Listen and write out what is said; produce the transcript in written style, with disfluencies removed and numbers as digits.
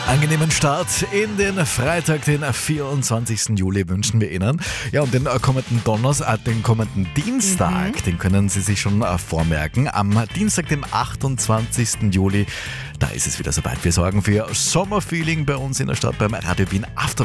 Angenehmen Start in den Freitag, den 24. Juli wünschen wir Ihnen. Ja, und den kommenden Donnerstag, den kommenden Dienstag, den können Sie sich schon vormerken. Am Dienstag, dem 28. Juli, da ist es wieder soweit. Wir sorgen für Sommerfeeling bei uns in der Stadt beim Radio Wien After